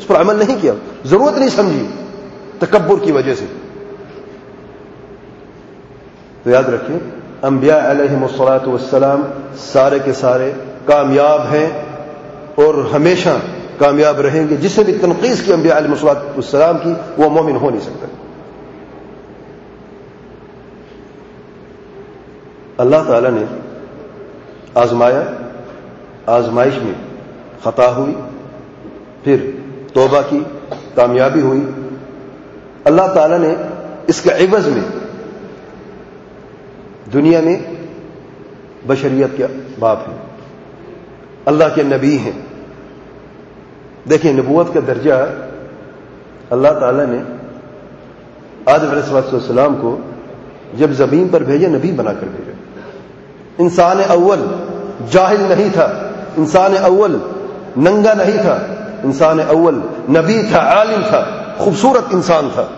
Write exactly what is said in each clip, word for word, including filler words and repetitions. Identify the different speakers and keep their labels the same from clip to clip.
Speaker 1: اس پر عمل نہیں کیا, ضرورت نہیں سمجھی تکبر کی وجہ سے. تو یاد رکھیں انبیاء علیہم الصلاۃ والسلام سارے کے سارے کامیاب ہیں اور ہمیشہ کامیاب رہیں گے. جس نے بھی تنقیص کی انبیاء علیہم الصلاۃ والسلام کی وہ مومن ہو نہیں سکتا. اللہ تعالی نے آزمایا, آزمائش میں خطا ہوئی, پھر توبہ کی, کامیابی ہوئی. اللہ تعالی نے اس کے عوض میں دنیا میں بشریت کے باپ ہیں, اللہ کے نبی ہیں. دیکھیں نبوت کا درجہ اللہ تعالی نے آدم علیہ السلام کو جب زمین پر بھیجے نبی بنا کر بھیجا. انسان اول جاہل نہیں تھا, انسان اول ننگا نہیں تھا, انسان اول نبی تھا, عالم تھا, خوبصورت انسان تھا.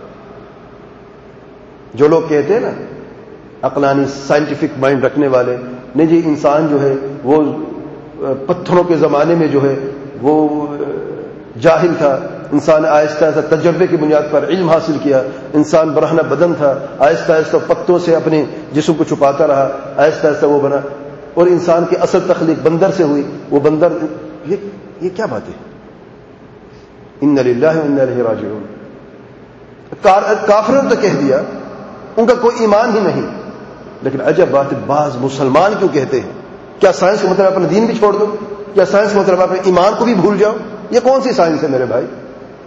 Speaker 1: جو لوگ کہتے ہیں نا عقلانی سائنٹیفک مائنڈ رکھنے والے, نہیں جی انسان جو ہے وہ پتھروں کے زمانے میں جو ہے وہ جاہل تھا, انسان آہستہ آہستہ تجربے کی بنیاد پر علم حاصل کیا, انسان برہنہ بدن تھا, آہستہ آہستہ پتوں سے اپنے جسم کو چھپاتا رہا, آہستہ آہستہ وہ بنا, اور انسان کی اصل تخلیق بندر سے ہوئی. وہ بندر یہ, یہ کیا بات ہے؟ ان للہ و انا الیہ راجعون. کافروں نے تو کہہ دیا, ان کا کوئی ایمان ہی نہیں. لیکن عجب بات ہے, بعض مسلمان کیوں کہتے ہیں کیا سائنس کا مطلب اپنا دین بھی چھوڑ دو؟ کیا سائنس کا مطلب اپنے ایمان کو بھی بھول جاؤ؟ یہ کون سی سائنس ہے میرے بھائی؟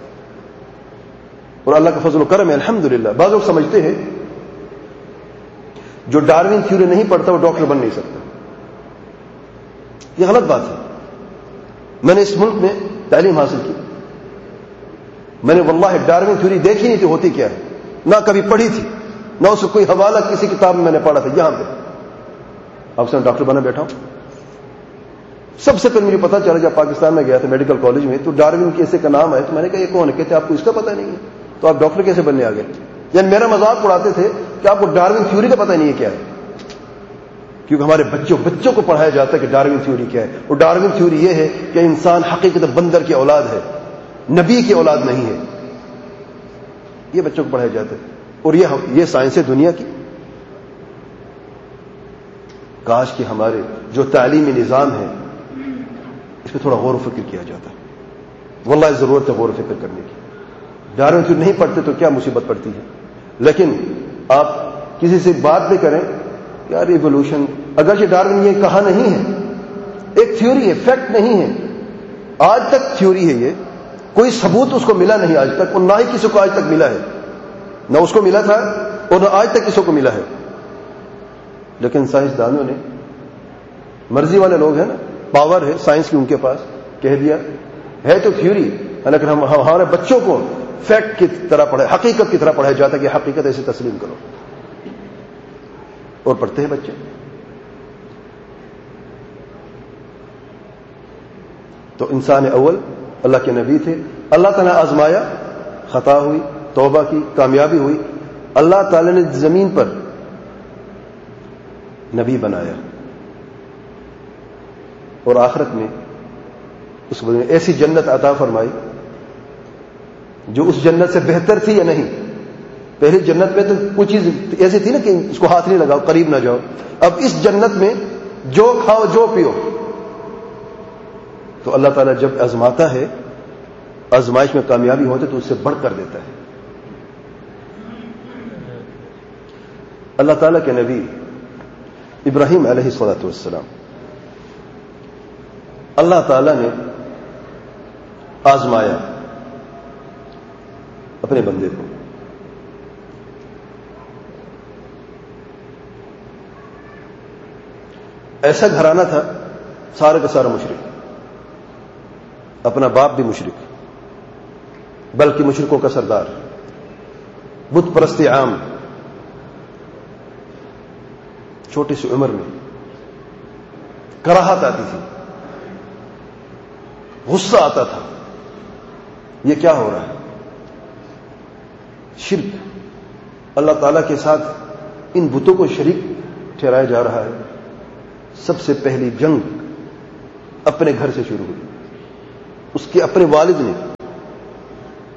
Speaker 1: اور اللہ کا فضل و کرم ہے الحمدللہ. بعض لوگ سمجھتے ہیں جو ڈاروین تھیوری نہیں پڑھتا وہ ڈاکٹر بن نہیں سکتا. یہ غلط بات ہے. میں نے اس ملک میں تعلیم حاصل کی, میں نے واللہ ڈاروین تھیوری دیکھی نہیں تھی ہوتی کیا ہے, نہ کبھی پڑھی تھی, نہ اس کو کوئی حوالہ کسی کتاب میں میں نے پڑھا تھا. یہاں پہ اب سے ڈاکٹر بنا بیٹھا ہوں. سب سے پہلے مجھے پتا چلا جب پاکستان میں گیا تھا میڈیکل کالج میں, تو ڈاروین کیسے کا نام ہے, تو میں نے کہا یہ کون ہے؟ کہتے آپ کو اس کا پتہ نہیں ہے, تو آپ ڈاکٹر کیسے بننے آ گئے؟ یعنی میرا مذاق اڑاتے تھے کہ آپ کو ڈاروین تھیوری کا پتہ نہیں ہے کیا ہے, کیونکہ ہمارے بچوں بچوں کو پڑھایا جاتا ہے کہ ڈاروین تھیوری کیا ہے. اور ڈاروین تھیوری یہ ہے کہ انسان حقیقت بندر کی اولاد ہے, نبی کی اولاد نہیں ہے. یہ بچوں کو پڑھایا جاتا ہے. اور یہ یہ سائنس ہے دنیا کی. کاش کہ ہمارے جو تعلیمی نظام ہے اس پہ تھوڑا غور و فکر کیا جاتا ہے. واللہ ضرورت ہے غور و فکر کرنے کی. ڈاروین تھیوری نہیں پڑھتے تو کیا مصیبت پڑتی ہے. لیکن آپ کسی سے بات بھی کریں یار ایوولوشن, اگرچہ ڈاروین یہ کہا نہیں ہے, ایک تھیوری ہے, فیکٹ نہیں ہے. آج تک تھیوری ہے, یہ کوئی ثبوت اس کو ملا نہیں آج تک, اور نہ ہی کسی کو آج تک ملا ہے. نہ اس کو ملا تھا اور نہ آج تک کسی کو ملا ہے. لیکن سائنسدانوں نے, مرضی والے لوگ ہیں نا, پاور ہے سائنس کی ان کے پاس, کہہ دیا ہے تو تھیوری, لیکن ہم ہمارے بچوں کو فیکٹ کی طرح پڑھے, حقیقت کی طرح پڑھایا جاتا ہے کہ حقیقت ایسے تسلیم کرو, اور پڑھتے ہیں بچے. تو انسان اول اللہ کے نبی تھے, اللہ تعالیٰ آزمایا, خطا ہوئی, توبہ کی, کامیابی ہوئی. اللہ تعالیٰ نے زمین پر نبی بنایا, اور آخرت میں اس کو ایسی جنت عطا فرمائی جو اس جنت سے بہتر تھی یا نہیں. پہلی جنت میں تو کچھ چیز ایسی تھی نا کہ اس کو ہاتھ نہیں لگاؤ, قریب نہ جاؤ. اب اس جنت میں جو کھاؤ جو پیو. تو اللہ تعالیٰ جب آزماتا ہے, آزمائش میں کامیابی ہوتے تو اس سے بڑھ کر دیتا ہے. اللہ تعالیٰ کے نبی ابراہیم علیہ الصلوۃ والسلام, اللہ تعالیٰ نے آزمایا اپنے بندے کو. ایسا گھرانہ تھا سارے کا سارا مشرک, اپنا باپ بھی مشرک, بلکہ مشرکوں کا سردار, بت پرستی عام. چھوٹی سی عمر میں کراہت آتی تھی, غصہ آتا تھا, یہ کیا ہو رہا ہے؟ شرک, اللہ تعالیٰ کے ساتھ ان بتوں کو شریک ٹھہرایا جا رہا ہے. سب سے پہلی جنگ اپنے گھر سے شروع ہوئی. اس کے اپنے والد نے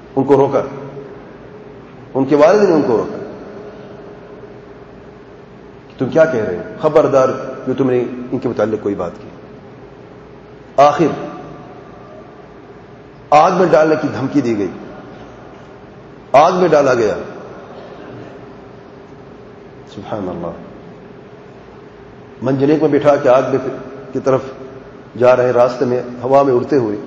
Speaker 1: ان کو روکا, ان کے والد نے ان کو روکا, تم کیا کہہ رہے ہو, خبردار جو تم نے ان کے متعلق کوئی بات کی. آخر آگ میں ڈالنے کی دھمکی دی گئی, آگ میں ڈالا گیا. سبحان اللہ. منجنیق میں بٹھا کے آگ میں کی طرف جا رہے, راستے میں ہوا میں اڑتے ہوئے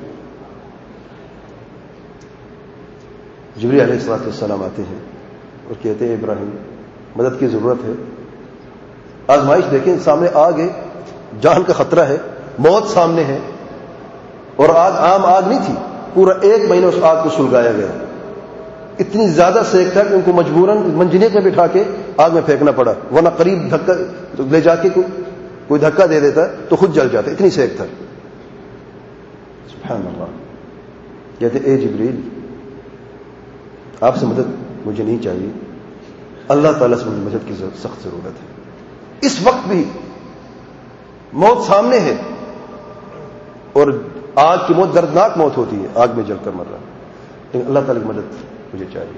Speaker 1: جبریل علیہ الصلوۃ والسلام آتے ہیں اور کہتے ہیں ابراہیم مدد کی ضرورت ہے. آزمائش دیکھیں, سامنے آگ ہے, جان کا خطرہ ہے, موت سامنے ہے, اور آگ عام آگ نہیں تھی, پورا ایک مہینہ اس آگ کو سلگایا گیا. اتنی زیادہ سیک تھا کہ ان کو مجبوراً منجنیق میں بٹھا کے آگ میں پھینکنا پڑا, ورنہ قریب دھکا لے جا کے کوئی دھکا دے دیتا تو خود جل جاتا, اتنی سیک تھا. سبحان اللہ. کہتے اے جبریل آپ سے مدد مجھے نہیں چاہیے, اللہ تعالیٰ سے مجھے مدد کی سخت ضرورت ہے. اس وقت بھی موت سامنے ہے, اور آگ کی موت دردناک موت ہوتی ہے, آگ میں جل کر مر رہا, لیکن اللہ تعالیٰ کی مدد مجھے چاہیے.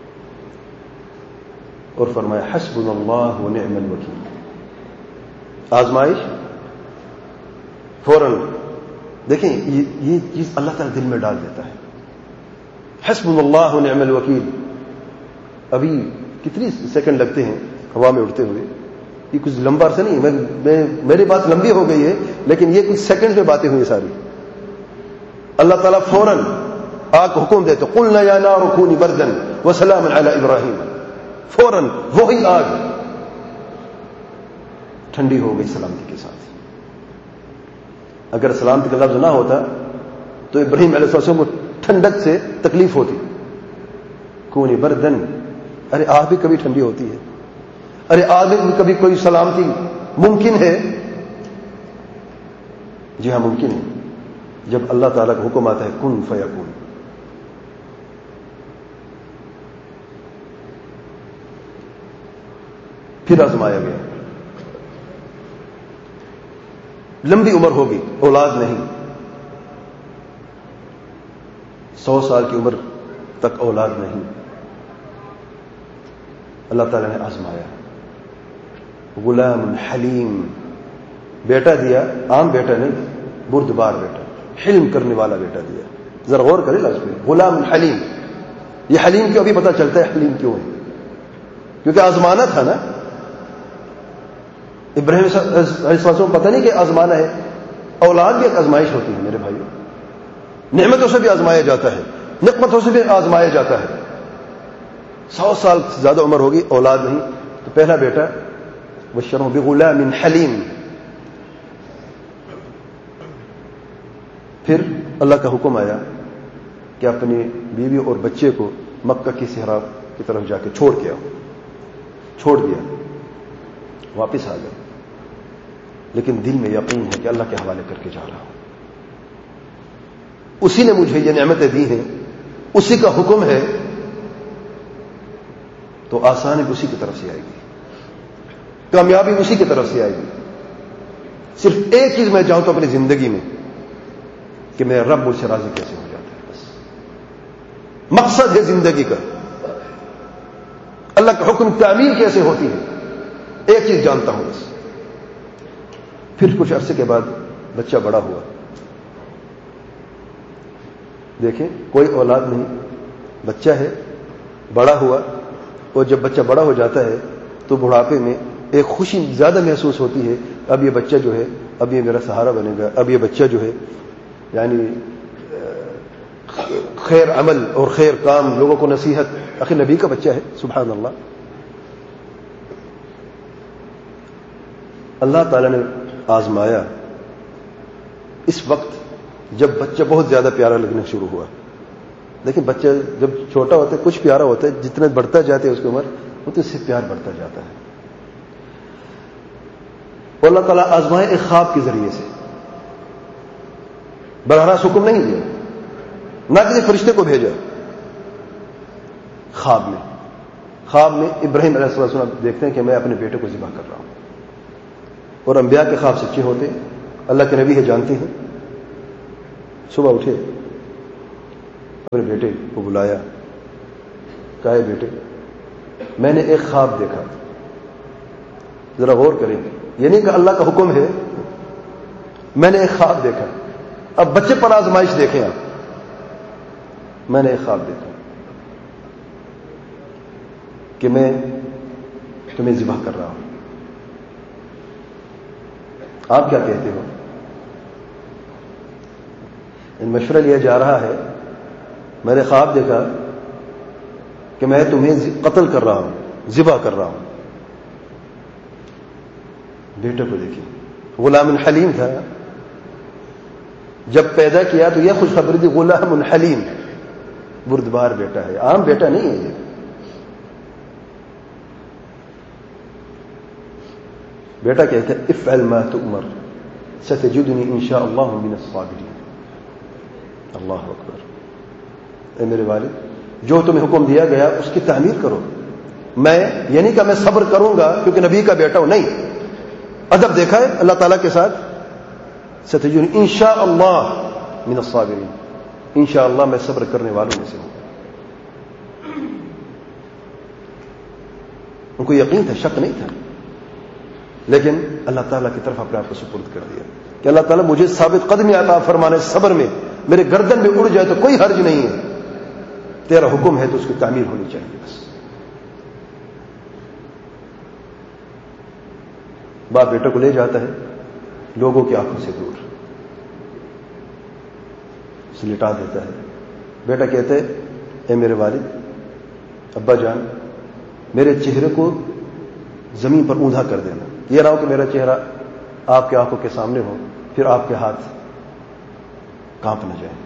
Speaker 1: اور فرمایا حسبنا اللہ ونعم الوکیل. آزمائش فوراً دیکھیں یہ چیز اللہ تعالیٰ دل میں ڈال دیتا ہے. حسبنا اللہ ونعم الوکیل. ابھی کتنی سیکنڈ لگتے ہیں ہوا میں اڑتے ہوئے, یہ کچھ لمبا عرصہ نہیں ہے, میں میری بات لمبی ہو گئی ہے لیکن یہ کچھ سیکنڈ میں باتیں ہوئی ساری. اللہ تعالیٰ فوراً آگ کو حکم دیتے قلنا یا نار کونی بردا وسلاما علی ابراہیم. فوراً وہی آگ ٹھنڈی ہو گئی سلامتی کے ساتھ. اگر سلامتی کا لفظ نہ ہوتا تو ابراہیم علیہ السلام کو ٹھنڈک سے تکلیف ہوتی. کونی بردن, ارے آگ بھی کبھی ٹھنڈی ہوتی ہے, ارے آگ میں کبھی کوئی سلامتی ممکن ہے. جی ہاں ممکن ہے, جب اللہ تعالیٰ کا حکم آتا ہے کن فیکون. پھر آزمایا گیا, لمبی عمر ہوگی, اولاد نہیں, سو سال کی عمر تک اولاد نہیں. اللہ تعالیٰ نے آزمایا. غلام حلیم, بیٹا دیا, عام بیٹا نہیں, بردبار بیٹا, حلم کرنے والا بیٹا دیا. ذرا غور کرے لفظ پہ, غلام حلیم. یہ حلیم کیوں, ابھی پتہ چلتا ہے حلیم کیوں ہے, کیونکہ آزمانا تھا نا. ابراہیم علیہ السلام پتہ نہیں کہ آزمانا ہے. اولاد بھی ایک آزمائش ہوتی ہے میرے بھائیوں, نعمتوں سے بھی آزمایا جاتا ہے, نقمتوں سے بھی آزمایا جاتا ہے. سو سال سے زیادہ عمر ہوگی, اولاد نہیں, تو پہلا بیٹا بشرہ بغلام حلیم. پھر اللہ کا حکم آیا کہ اپنی بیوی اور بچے کو مکہ کی صحرا کی طرف جا کے چھوڑ کے آؤ. چھوڑ دیا, واپس آ گئے, لیکن دل میں یقین ہے کہ اللہ کے حوالے کر کے جا رہا ہوں. اسی نے مجھے یہ نعمتیں دی ہیں, اسی کا حکم ہے, تو آسانی اسی کی طرف سے آئے گی, کامیابی اسی کی طرف سے آئے گی. صرف ایک چیز میں چاہوں تو اپنی زندگی میں کہ میرا رب مجھ سے راضی کیسے ہو جاتا ہے, بس مقصد ہے زندگی کا. اللہ کا حکم تعمیل کیسے ہوتی ہے, ایک چیز جانتا ہوں بس. پھر کچھ عرصے کے بعد بچہ بڑا ہوا. دیکھیں کوئی اولاد نہیں, بچہ ہے, بڑا ہوا, اور جب بچہ بڑا ہو جاتا ہے تو بڑھاپے میں ایک خوشی زیادہ محسوس ہوتی ہے. اب یہ بچہ جو ہے, اب یہ میرا سہارا بنے گا, اب یہ بچہ جو ہے یعنی خیر عمل اور خیر کام, لوگوں کو نصیحت, آخر نبی کا بچہ ہے. سبحان اللہ. اللہ تعالیٰ نے آزمایا اس وقت جب بچہ بہت زیادہ پیارا لگنا شروع ہوا. لیکن بچہ جب چھوٹا ہوتا ہے کچھ پیارا ہوتا ہے, جتنا بڑھتا جاتا ہے اس کی عمر اتنے سے پیار بڑھتا جاتا ہے. اور اللہ تعالیٰ آزمائے ایک خواب کے ذریعے سے, براہ راست حکم نہیں دیا, نہ کسی فرشتے کو بھیجا. خواب میں خواب میں ابراہیم علیہ السلام دیکھتے ہیں کہ میں اپنے بیٹے کو ذبح کر رہا ہوں. اور انبیاء کے خواب سچے ہوتے ہیں, اللہ کے نبی ہے جانتے ہیں. صبح اٹھے, اپنے بیٹے کو بلایا, کہا ہے بیٹے میں نے ایک خواب دیکھا, ذرا غور کریں, یہ نہیں کہ اللہ کا حکم ہے, میں نے ایک خواب دیکھا. اب بچے پر آزمائش دیکھیں آپ, میں نے ایک خواب دیکھا کہ میں تمہیں ذبح کر رہا ہوں, آپ کیا کہتے ہو؟ مشورہ لیا جا رہا ہے, میں نے خواب دیکھا کہ میں تمہیں قتل کر رہا ہوں, ذبح کر رہا ہوں. بیٹے کو دیکھیں, غلام حلیم تھا, جب پیدا کیا تو یہ خوشخبری تھی, غلام حلیم, بردبار بیٹا ہے, عام بیٹا نہیں ہے یہ. بیٹا کہتا ہے افعل ما تؤمر ستجدنی انشاء اللہ من الصابرین. اللہ اکبر. اے میرے والد جو تمہیں حکم دیا گیا اس کی تعمیر کرو. میں یہ نہیں کہ میں صبر کروں گا کیونکہ نبی کا بیٹا ہوں, نہیں. ادب دیکھا ہے اللہ تعالیٰ کے ساتھ, ستجدنی انشاء اللہ من الصابرین, انشاء اللہ میں صبر کرنے والوں میں سے ہوں. ان کو یقین تھا, شک نہیں تھا, لیکن اللہ تعالیٰ کی طرف اپنے آپ کو سپرد کر دیا کہ اللہ تعالیٰ مجھے ثابت قدمی عطا فرمانے, صبر میں میرے گردن میں اڑ جائے تو کوئی حرج نہیں ہے, تیرا حکم ہے تو اس کی تعمیر ہونی چاہیے. بس باپ بیٹے کو لے جاتا ہے لوگوں کی آنکھوں سے دور, اسے لٹا دیتا ہے. بیٹا کہتے اے میرے والد ابا جان میرے چہرے کو زمین پر اوندا کر دینا, یہ رہا ہو کہ میرا چہرہ آپ کے آنکھوں کے سامنے ہو, پھر آپ کے ہاتھ کانپ نہ جائیں.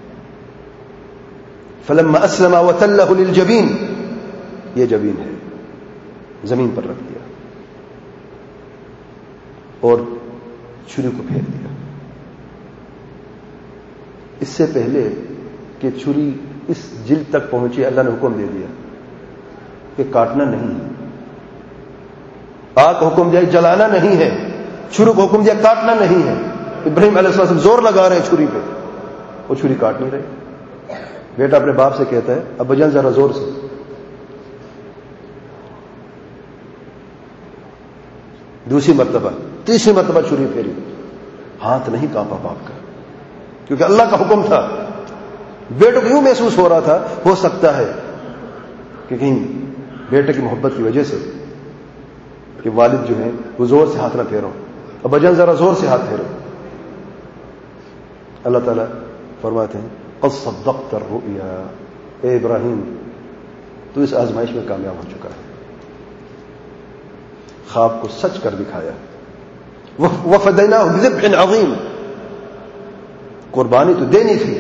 Speaker 1: فلما اسلم وتلہ للجبین, یہ جبین ہے, زمین پر رکھ دیا اور چھری کو پھیر دیا. اس سے پہلے کہ چھری اس جلد تک پہنچی اللہ نے حکم دے دیا کہ کاٹنا نہیں ہے, آگ کو حکم دیا جلانا نہیں ہے, چھری کو حکم دیا کاٹنا نہیں ہے. ابراہیم علیہ السلام زور لگا رہے ہیں چھری پہ, وہ چھری کاٹ نہیں رہے. بیٹا اپنے باپ سے کہتا ہے ابا جان ذرا زور سے. دوسری مرتبہ, تیسری مرتبہ چھری پھیری, ہاتھ نہیں کانپا باپ کا, کیونکہ اللہ کا حکم تھا. بیٹے کو یوں محسوس ہو رہا تھا ہو سکتا ہے کہ کہیں بیٹے کی محبت کی وجہ سے کہ والد جو ہیں وہ زور سے ہاتھ نہ پھیرو, ابا جان ذرا زور سے ہاتھ پھیرو. اللہ تعالیٰ فرماتے ہیں قد صدقت الرؤیا, اے ابراہیم تو اس آزمائش میں کامیاب ہو چکا ہے, خواب کو سچ کر دکھایا. وفدیناہ بذبح عظیم, قربانی تو دینی تھی,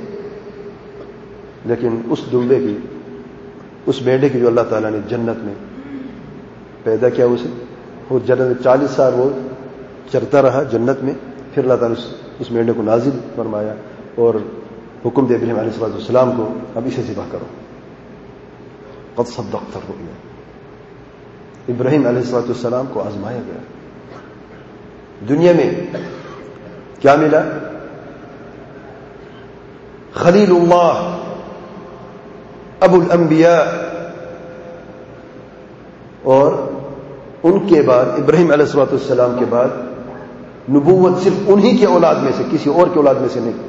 Speaker 1: لیکن اس دمبے کی, اس بیٹے کی جو اللہ تعالیٰ نے جنت میں پیدا کیا اسے, وہ جنت میں چالیس سال وہ چرتا رہا جنت میں, پھر اللہ تعالیٰ نے اس میڈے کو نازل فرمایا اور حکم دے ابراہیم علیہ السلام کو اب اسے ذبح کرو. قد صدقت الرؤیا. ابراہیم علیہ السلام کو آزمایا گیا. دنیا میں کیا ملا؟ خلیل اللہ, ابو الانبیاء, اور ان کے بعد ابراہیم علیہ السلام کے بعد نبوت صرف انہی کے اولاد میں سے, کسی اور کے اولاد میں سے نہیں.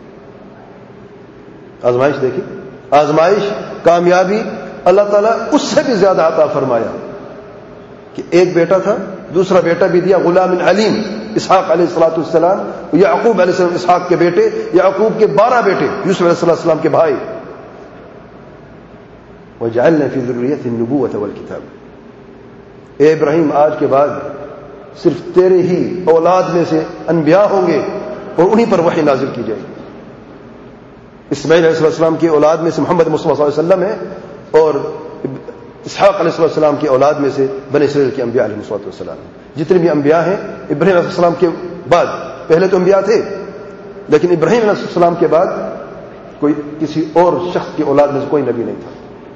Speaker 1: آزمائش دیکھی, آزمائش کامیابی اللہ تعالیٰ اس سے بھی زیادہ عطا فرمایا کہ ایک بیٹا تھا, دوسرا بیٹا بھی دیا غلام علیم, اسحاق علیہ الصلوۃ والسلام, یعقوب علیہ السلام اسحاق کے بیٹے, یعقوب کے بارہ بیٹے, یوسف علیہ السلام کے بھائی. وجعلنا فی ذریۃ النبوۃ والکتاب. اے ابراہیم آج کے بعد صرف تیرے ہی اولاد میں سے انبیاء ہوں گے اور انہی پر وحی نازل کی جائے گی. اسماعیل علیہ السلام کی اولاد میں سے محمد مصطفیٰ صلی اللہ علیہ وسلم ہے, اور اسحاق علیہ السلام کی اولاد میں سے بنی اسرائیل کے انبیاء علیہ السلام. جتنے بھی انبیاء ہیں ابراہیم علیہ السلام کے بعد, پہلے تو انبیاء تھے لیکن ابراہیم علیہ السلام کے بعد کوئی کسی اور شخص کی اولاد میں سے کوئی نبی نہیں تھا.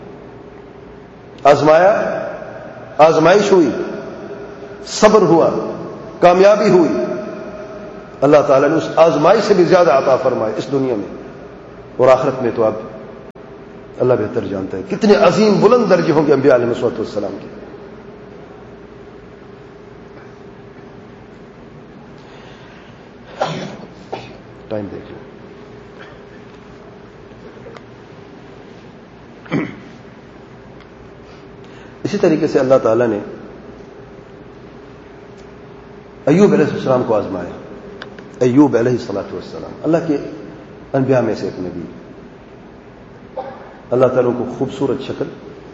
Speaker 1: آزمایا, آزمائش ہوئی, صبر ہوا, کامیابی ہوئی. اللہ تعالیٰ نے اس آزمائش سے بھی زیادہ عطا فرمائے اس دنیا میں, اور آخرت میں تو اب اللہ بہتر جانتا ہے کتنے عظیم بلند درجے ہوں گے انبیاء علیہ الصلوۃ والسلام کے. ٹائم دیکھ لیں. اسی طریقے سے اللہ تعالیٰ نے ایوب علیہ السلام کو آزمایا. ایوب علیہ الصلوۃ والسلام اللہ کے انبیاء میں سے ایک نبی. اللہ تعالیٰ کو خوبصورت شکل،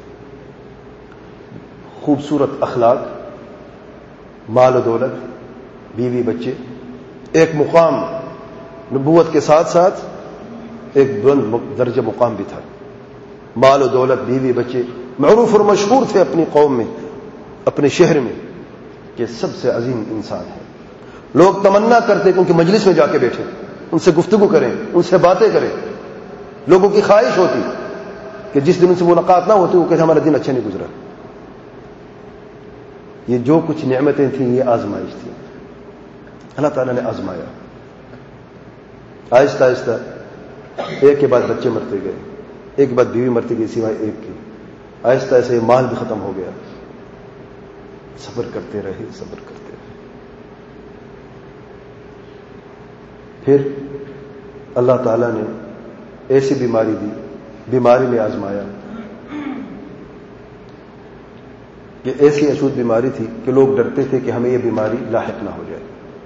Speaker 1: خوبصورت اخلاق، مال و دولت، بیوی بچے، ایک مقام نبوت کے ساتھ ساتھ ایک بلند درجہ مقام بھی تھا. مال و دولت، بیوی بچے، معروف اور مشہور تھے اپنی قوم میں، اپنے شہر میں کہ سب سے عظیم انسان ہے. لوگ تمنا کرتے کہ ان کی مجلس میں جا کے بیٹھے، ان سے گفتگو کریں، ان سے باتیں کریں. لوگوں کی خواہش ہوتی کہ جس دن ان سے ملاقات نہ ہوتی وہ کہتے ہمارا دن اچھا نہیں گزرا. یہ جو کچھ نعمتیں تھیں یہ آزمائش تھی. اللہ تعالیٰ نے آزمایا. آہستہ آہستہ ایک کے بعد بچے مرتے گئے، ایک کے بعد بیوی مرتی گئی سوائے ایک کی. آہستہ آہستہ مال بھی ختم ہو گیا. صبر کرتے رہے، صبر کرتے رہے. پھر اللہ تعالیٰ نے ایسی بیماری دی، بیماری میں آزمایا کہ ایسی اشود بیماری تھی کہ لوگ ڈرتے تھے کہ ہمیں یہ بیماری لاحق نہ ہو جائے.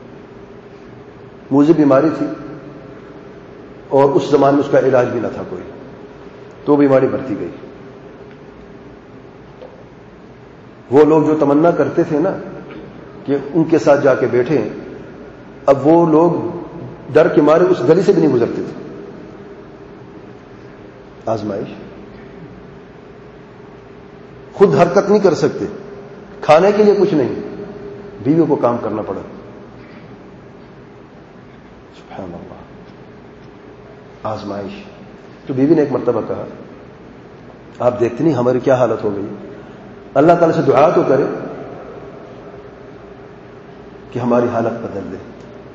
Speaker 1: موذی بیماری تھی اور اس زمانے میں اس کا علاج بھی نہ تھا کوئی، تو بیماری بڑھتی گئی. وہ لوگ جو تمنا کرتے تھے نا کہ ان کے ساتھ جا کے بیٹھے، اب وہ لوگ ڈر کے مارے اس گلی سے بھی نہیں گزرتے تھے. آزمائش. خود حرکت نہیں کر سکتے، کھانے کے لیے کچھ نہیں، بیویوں کو کام کرنا پڑا. سبحان اللہ. آزمائش. تو بیوی نے ایک مرتبہ کہا آپ دیکھتے نہیں ہماری کیا حالت ہو گئی، اللہ تعالی سے دعا تو کرے کہ ہماری حالت بدل دے.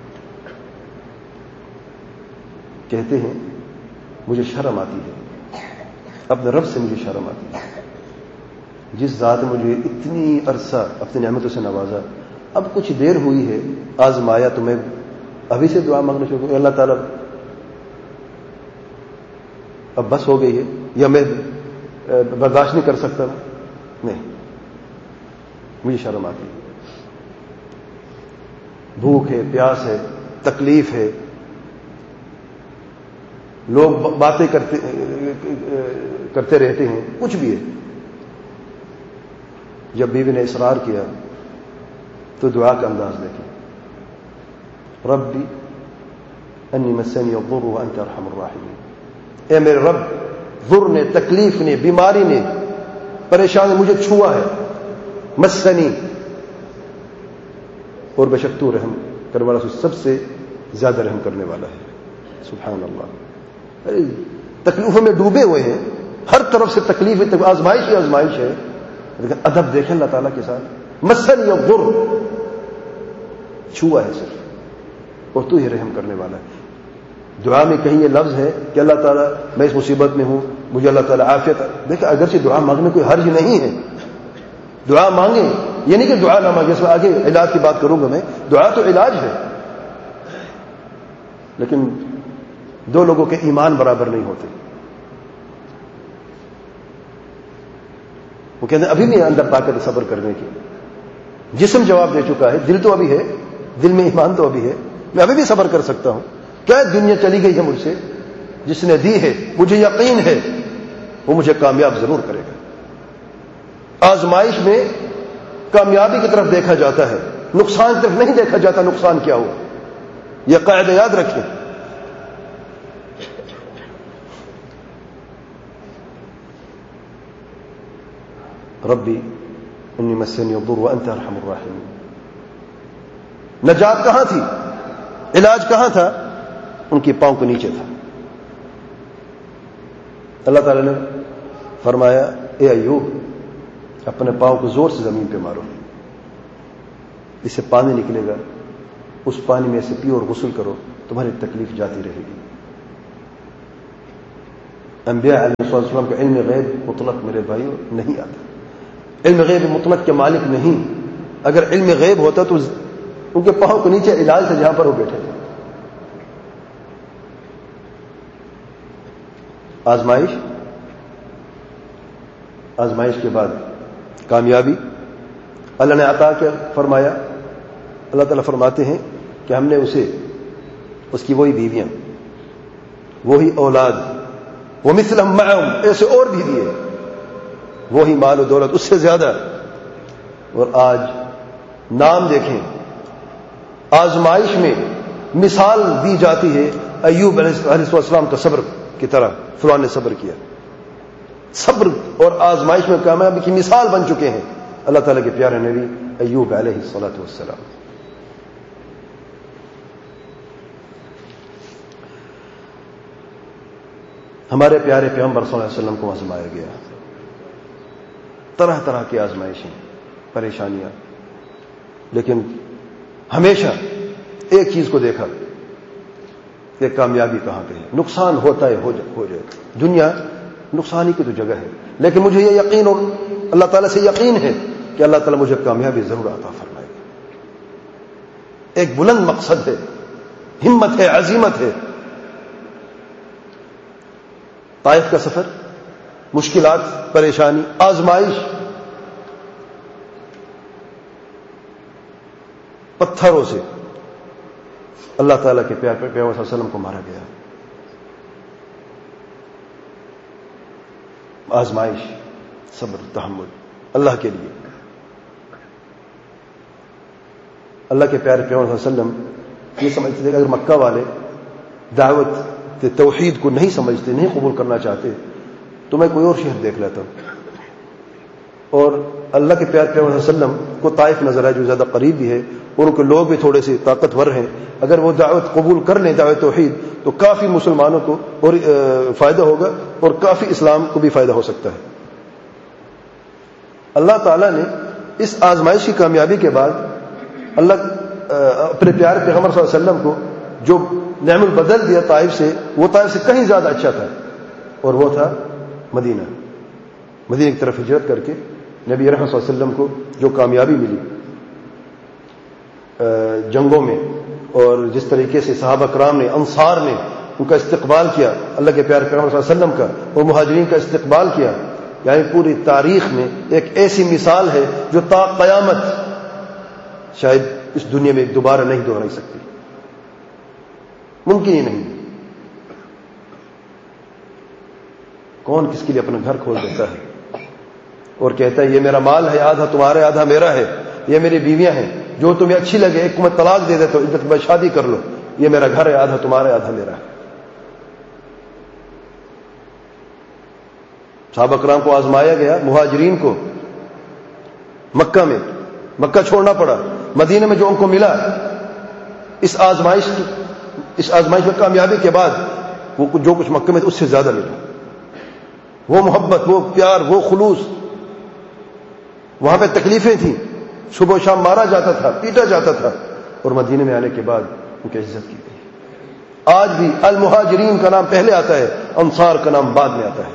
Speaker 1: کہتے ہیں مجھے شرم آتی ہے، اپنے رب سے مجھے شرم آتی ہے، جس ذات نے مجھے اتنی عرصہ اپنی نعمتوں سے نوازا، اب کچھ دیر ہوئی ہے آزمایا تو میں ابھی سے دعا مانگنا شروع کروں. اللہ تعالیٰ اب بس ہو گئی ہے یا میں برداشت نہیں کر سکتا؟ نہیں، مجھے شرم آتی ہے. بھوک ہے، پیاس ہے، تکلیف ہے، لوگ باتیں کرتے کرتے رہتے ہیں، کچھ بھی ہے. جب بیوی نے اصرار کیا تو دعا کا انداز دیکھیں. ربی انی مسنی الضر وانت ارحم الراحمین. اے میرے رب، ضر نے، تکلیف نے، بیماری نے، پریشانی مجھے چھوا ہے. مسنی، اور بے شک تو رحم کرنے والا سب سے زیادہ رحم کرنے والا ہے. سبحان اللہ. تکلیفوں میں ڈوبے ہوئے ہیں، ہر طرف سے تکلیف ہے، آزمائش ہی آزمائش ہے، لیکن ادب دیکھیں اللہ تعالیٰ کے ساتھ. مسنی الضر، چھوا ہے صرف، اور تو ہی رحم کرنے والا ہے. دعا میں کہیں یہ لفظ ہے کہ اللہ تعالیٰ میں اس مصیبت میں ہوں، مجھے اللہ تعالیٰ عافیت. دیکھیں اگرچہ دعا مانگنے کوئی حرج نہیں ہے، دعا مانگیں، یہ نہیں کہ دعا نہ مانگے. اس میں آگے علاج کی بات کروں گا میں. دعا تو علاج ہے، لیکن دو لوگوں کے ایمان برابر نہیں ہوتے. وہ کہتے ہیں ابھی بھی اندر طاقت صبر کرنے کی. جسم جواب دے چکا ہے، دل تو ابھی ہے، دل میں ایمان تو ابھی ہے، میں ابھی بھی صبر کر سکتا ہوں. کیا دنیا چلی گئی ہے مجھ سے، جس نے دی ہے مجھے یقین ہے وہ مجھے کامیاب ضرور کرے گا. آزمائش میں کامیابی کی طرف دیکھا جاتا ہے، نقصان کی طرف نہیں دیکھا جاتا. نقصان کیا ہوا، یہ قاعدہ یاد رکھیں. ربی انی مسنی الضر وانت ارحم الراحمین. نجات کہاں تھی، علاج کہاں تھا؟ ان کے پاؤں کے نیچے تھا. اللہ تعالی نے فرمایا اے ایوب، اپنے پاؤں کو زور سے زمین پہ مارو، اس سے پانی نکلے گا، اس پانی میں سے پیو اور غسل کرو، تمہاری تکلیف جاتی رہے گی. انبیاء علیہ السلام کو علم غیب مطلق میرے بھائیوں نہیں آتا. علم غیب مطلق کے مالک نہیں. اگر علم غیب ہوتا تو ان کے پاؤں کے نیچے علاج تھا جہاں پر وہ بیٹھے تھے. آزمائش آزمائش کے بعد کامیابی اللہ نے عطا کیا فرمایا. اللہ تعالیٰ فرماتے ہیں کہ ہم نے اسے اس کی وہی بیویاں وہی اولاد وہ مثلہم معہم ایسے اور بھی دیے وہی مال و دولت اس سے زیادہ. اور آج نام دیکھیں آزمائش میں مثال دی جاتی ہے ایوب علیہ السلام کا صبر کی طرح. فلان نے صبر کیا. صبر اور آزمائش میں کامیابی کی مثال بن چکے ہیں اللہ تعالیٰ کے پیارے نبی ایوب علیہ الصلوۃ والسلام. ہمارے پیارے پیغمبر صلی اللہ علیہ وسلم کو آزمایا گیا. طرح طرح کی آزمائشیں پریشانیاں, لیکن ہمیشہ ایک چیز کو دیکھا کہ کامیابی کہاں پہ ہے. نقصان ہوتا ہے ہو جائے, دنیا نقصان ہی کی تو جگہ ہے, لیکن مجھے یہ یقین اور اللہ تعالیٰ سے یقین ہے کہ اللہ تعالیٰ مجھے کامیابی ضرور عطا فرمائے گا. ایک بلند مقصد ہے, ہمت ہے, عزیمت ہے. طائف کا سفر, مشکلات, پریشانی, آزمائش, پتھروں سے اللہ تعالیٰ کے پیار پر پیغمبر صلی اللہ علیہ وسلم کو مارا گیا. آزمائش, صبر, تحمل اللہ کے لیے. اللہ کے پیارے پیغمبر صلی اللہ علیہ وسلم یہ سمجھتے تھے کہ اگر مکہ والے دعوت توحید کو نہیں سمجھتے, نہیں قبول کرنا چاہتے, تو میں کوئی اور شہر دیکھ لیتا ہوں. اور اللہ کے پیارے پیغمبر صلی اللہ علیہ وسلم کو طائف نظر آئے جو زیادہ قریب بھی ہے, اور ان کے لوگ بھی تھوڑے سے طاقتور ہیں. اگر وہ دعوت قبول کر لیں, دعوت توحید, تو کافی مسلمانوں کو اور فائدہ ہوگا اور کافی اسلام کو بھی فائدہ ہو سکتا ہے. اللہ تعالیٰ نے اس آزمائش کی کامیابی کے بعد اللہ اپنے پیارے پیغمبر صلی اللہ علیہ وسلم کو جو نعم البدل دیا طائف سے, وہ طائف سے کہیں زیادہ اچھا تھا, اور وہ تھا مدینہ. مدینہ کی طرف ہجرت کر کے نبی رحمت صلی اللہ علیہ وسلم کو جو کامیابی ملی جنگوں میں, اور جس طریقے سے صحابہ کرام نے, انصار نے ان کا استقبال کیا, اللہ کے پیارے پیغمبر صلی اللہ علیہ وسلم کا اور مہاجرین کا استقبال کیا, یعنی پوری تاریخ میں ایک ایسی مثال ہے جو تا قیامت شاید اس دنیا میں دوبارہ نہیں دہرائی سکتی, ممکن ہی نہیں. کون کس کے لیے اپنا گھر کھول دیتا ہے اور کہتا ہے یہ میرا مال ہے, آدھا تمہارے آدھا میرا ہے, یہ میری بیویاں ہیں, جو تمہیں اچھی لگے ایک کو میں طلاق دے دیتا ہوں, عدت میں شادی کر لو, یہ میرا گھر ہے, آدھا تمہارا آدھا میرا ہے. صحابہ کرام کو آزمایا گیا, مہاجرین کو مکہ میں مکہ چھوڑنا پڑا, مدینے میں جو ان کو ملا اس آزمائش کی اس آزمائش میں کامیابی کے بعد وہ جو کچھ مکہ میں اس سے زیادہ ملا. وہ محبت, وہ پیار, وہ خلوص. وہاں پہ تکلیفیں تھیں, صبح و شام مارا جاتا تھا, پیٹا جاتا تھا, اور مدینے میں آنے کے بعد ان کی عزت کی گئی. آج بھی المہاجرین کا نام پہلے آتا ہے, انصار کا نام بعد میں آتا ہے.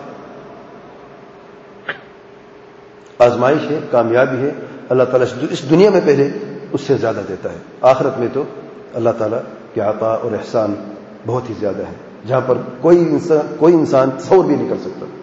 Speaker 1: آزمائش ہے, کامیابی ہے, اللہ تعالیٰ اس دنیا میں پہلے اس سے زیادہ دیتا ہے, آخرت میں تو اللہ تعالیٰ کے عطا اور احسان بہت ہی زیادہ ہے, جہاں پر کوئی انسان کوئی انسان تصور بھی نہیں کر سکتا.